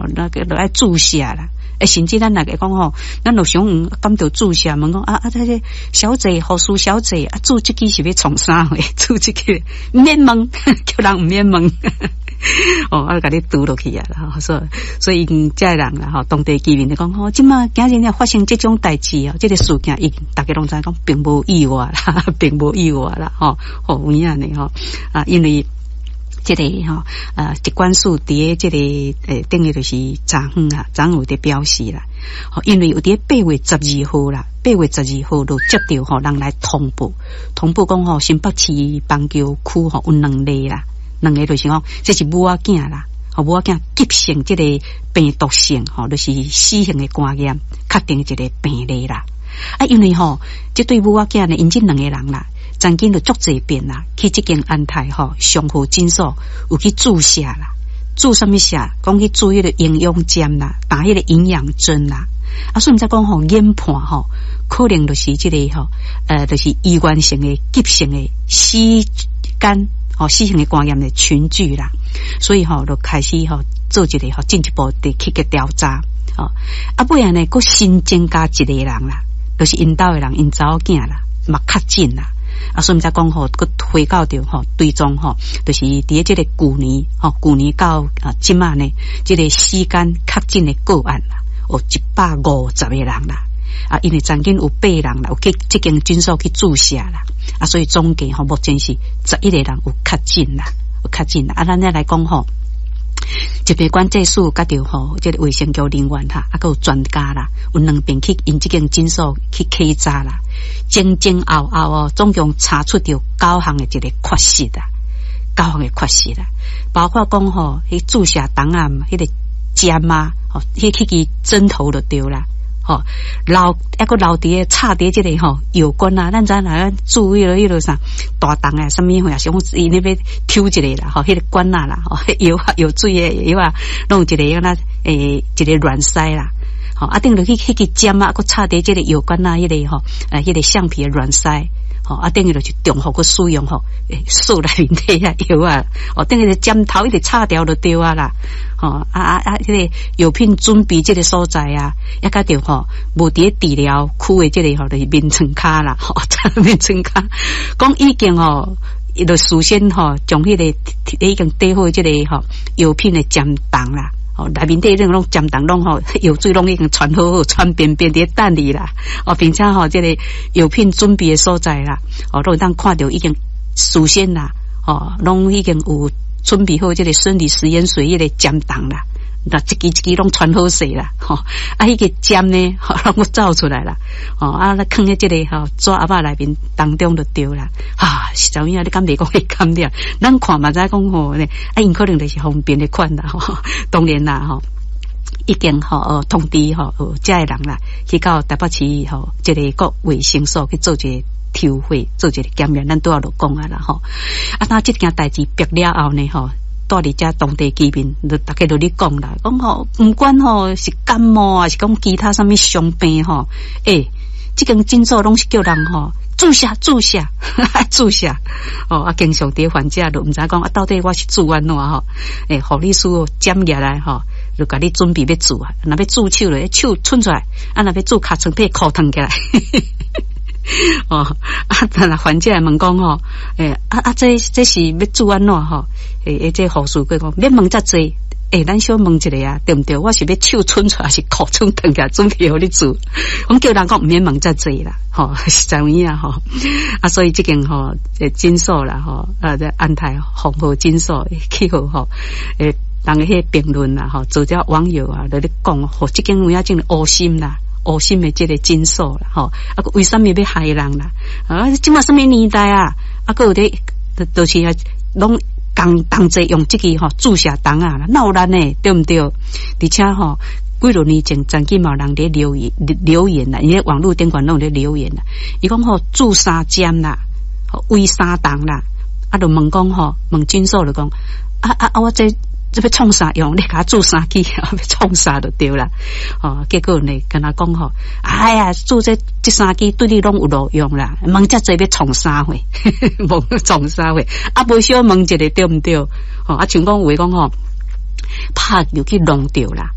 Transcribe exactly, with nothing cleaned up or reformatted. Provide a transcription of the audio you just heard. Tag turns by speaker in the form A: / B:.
A: 那个来注射啦。诶，甚至咱那个讲吼，咱就想感到注射，问讲啊啊，这个小姐护士小姐啊，注这个是要创啥货？注这个唔免问，叫人唔免问。哦，啊，甲你拄落去啊，啦，所以所以已经这人啦，吼，当地居民就讲吼，即马今日发生这种代志哦，这个事件已经大家拢知讲，并无意外啦，并无意外啦，吼，好有影呢，吼啊，因为。这个哈呃，疾管署伫这个呃，等于就是昨昏啊，昨有的表示啦，哦，因为有伫八月十二号啦，八月十二号就接到吼人来通报，通报讲吼新北市邦桥区吼有两例啦，两个就是讲这是母仔囝啦，吼母仔囝急性这个病毒性吼，就是死性的肝炎，确定这个病例啦。啊，因为吼这对母仔囝呢，因这两个人啦。曾经就足侪遍啦，去这间安泰吼上河诊所有去注射啦，注什么射？讲去注迄个营养针啦，打迄个营养针啦。啊，所以毋知讲吼研判吼，可能就是这个吼，呃，就是医院性的急性的死肝吼死性的肝炎的群聚啦，所以吼就开始吼做一个吼进一步的去个调查哦。啊，不然呢，佫新增加一个人啦，就是因兜的人因查某囝啦，嘛较近啦。啊，所以毋知讲吼，佮回到着吼，追踪吼，就是伫即个旧年吼，旧年到啊，即马呢，即、这个时间确诊的个案啦，有一百五十个人啦。啊，因为曾经有八人啦，有去即间诊所去注射啦。啊，所以总计吼，目前是十一个人有确诊啦，有确诊啦。啊，咱再来讲吼。疾病管制署甲着吼，即个卫生局人员哈，啊，佮有专家啦，有两边去因即间诊所去稽查啦，前前后后哦，总共查出着九项的一个缺失啦，九项的缺失啦，包括讲吼，迄注射档案，迄个针啊，吼，迄迄支针头就对啦。吼，留一个留伫插伫即个吼药管啊，咱知影注意了迄落啥大档啊，什么货啊，想伊那边抽一个啦，吼，迄个管啊啦，吼，药啊药水诶药啊，弄一个个那诶一个软塞啦，吼，啊，顶落去迄个针啊，佮插伫即个药管啊，迄个吼，诶，迄个橡皮诶软塞。吼啊，等于就是重复个使用吼，诶，输来面体啊药啊，哦，等于个针头一直插掉就对啊啦，吼啊啊啊，迄、那个药品准备即个所在啊，也甲着吼，无伫治疗区诶即个吼，就是面床骹啦，吼，面床骹，讲已经吼，伊就事先吼，将迄、那个已经底好即个吼药品诶针档啦。哦，内面底那种针档拢吼，药水拢已经传好好，传遍遍伫等你啦。哦，并且吼，这个药品准备的所在啦，哦，都当看到已经事先啦，哦，拢已经有准备好这个生理实验水迄个针档啦。那一支一支拢传好势啦，吼、哦！啊，迄、那个针呢，吼、哦，让我照出来啦，哦，啊，那放喺这个吼纸盒仔内面当中就对啦，啊，实在影你敢袂讲会感染？咱看嘛知讲吼呢，啊，因可能就是方便的款啦，吼、哦，当然啦，吼、哦，已经吼、哦、通知吼，有遮个人啦，去到台北市吼，这个国卫生所去做一个抽血，做一个检验，咱都要落讲啊啦，吼、哦，啊，那这件代志逼了后呢，吼、哦。住伫遮当地居民，就大家都咧讲啦，讲吼，唔管吼是感冒啊，是讲其他什么伤病吼，诶、欸，即间诊所拢是叫人吼注射注射注射，哦啊，经常伫患者都唔知讲啊，到底我是注安怎吼？诶、欸，护理师检下来吼，就甲你准备要注啊，若要注手咧，手伸出来，啊，若要注尻川体裤脱起来。哦，啊，但系患者问讲吼，诶、欸，啊啊，这这是要注安怎吼？诶、欸，这护士佢讲，免问遮济，诶、欸，咱小问一个啊，对毋对？我是要手伸出来，是裤穿脱起来，准备互你注。我叫人讲，免问遮济啦，吼，是这样吼。啊，所以这间吼，诶，诊所啦，吼，啊，在安泰红河诊所去好吼，诶、欸，人个迄评论啦，吼，做者网友啊，在咧讲，吼，这间有影种恶心啦。恶心的这个诊所啦，吼，啊，为什么要害人啦？啊，即马什么年代啊？啊，个有咧，都是啊，拢共同齐用这个吼注射档啊，闹人呢，对不对？而且吼，几多年前曾经有人咧留言留言啦，因为网络顶管拢咧留言啦，伊讲吼注三针啦，吼喂三档啦，啊，就问讲吼，问诊所就讲，啊啊啊，我这。这要创啥用？你给他注啥剂？要创啥就对啦。哦，结果呢，跟他讲吼，哎呀，注这这三剂对你拢有路用啦。问这这要创啥货？问创啥货？啊，无小问一个对唔对？哦，啊，像讲话讲吼，拍就去弄掉啦。